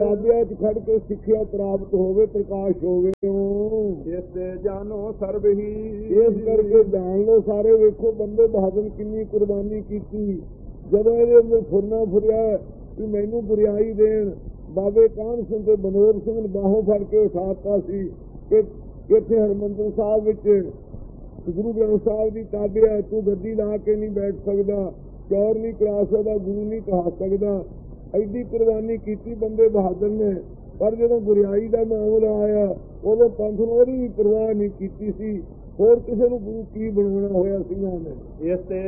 ਤਾਬਿਆਂ 'ਚ ਖੜ ਕੇ ਸਿੱਖਿਆ ਪ੍ਰਾਪਤ ਹੋਵੇ, ਪ੍ਰਕਾਸ਼ ਹੋਵੇ। ਇਸ ਤੇ ਜਾਨੋ ਸਰਬ ਹੀ, ਇਸ ਕਰਕੇ ਜਾਣ ਲਓ ਸਾਰੇ। ਵੇਖੋ ਬੰਦੇ ਬਹਾਦਰ ਕਿੰਨੀ ਕੁਰਬਾਨੀ ਕੀਤੀ। ਜਦੋਂ ਇਹਦੇ ਅੰਦਰ ਫੁਰਨਾ ਫੁਰਿਆ ਕਿ ਮੈਨੂੰ ਗੁਰਿਆਈ ਦੇਣ, ਬਾਬੇ ਕਾਹਨ ਸਿੰਘ ਤੇ ਬਨੋਰ ਸਿੰਘ ਨੇ ਬਾਹੋਂ ਫੜ ਕੇ ਉਠਾਤਾ ਸੀ ਕਿ ਇੱਥੇ ਹਰਿਮੰਦਰ ਸਾਹਿਬ ਵਿੱਚ ਗੁਰੂ ਗ੍ਰੰਥ ਸਾਹਿਬ ਦੀ ਤਾਬਿਆ, ਤੂੰ ਗੱਦੀ ਲਾ ਕੇ ਨਹੀਂ ਬੈਠ ਸਕਦਾ, ਚੌਰ ਨਹੀਂ ਕਰਾ ਸਕਦਾ, ਗੁਰੂ ਨਹੀਂ ਕਹਾ ਸਕਦਾ। ਐਡੀ ਕੁਰਬਾਨੀ ਕੀਤੀ ਬੰਦੇ ਬਹਾਦਰ ਨੇ। ਪਰ ਜਦੋਂ ਗੁਰਿਆਈ ਦਾ ਮਾਮਲਾ ਆਇਆ ਉਦੋਂ ਪੰਥ ਨੂੰ ਉਹਦੀ ਵੀ ਪਰਵਾਹ ਨਹੀਂ ਕੀਤੀ ਸੀ। ਹੋਰ ਕਿਸੇ ਨੂੰ ਗੁਰੂ ਕੀ ਬਣਾਉਣਾ ਹੋਇਆ ਸਿੰਘਾਂ ਨੇ। ਇਸ ਤੇ